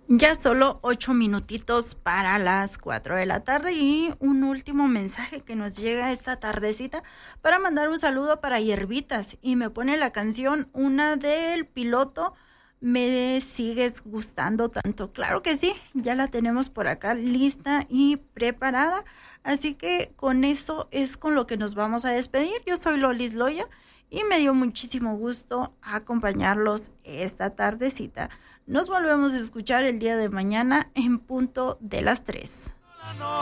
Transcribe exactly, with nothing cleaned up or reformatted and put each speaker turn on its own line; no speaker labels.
Ya solo ocho minutitos para las cuatro de la tarde y un último mensaje que nos llega esta tardecita para mandar un saludo para Hierbitas y me pone la canción una del piloto Me sigues gustando tanto. Claro que sí, ya la tenemos por acá lista y preparada, así que con eso es con lo que nos vamos a despedir. Yo soy Lolis Loya y me dio muchísimo gusto acompañarlos esta tardecita. Nos volvemos a escuchar el día de mañana en punto de las tres.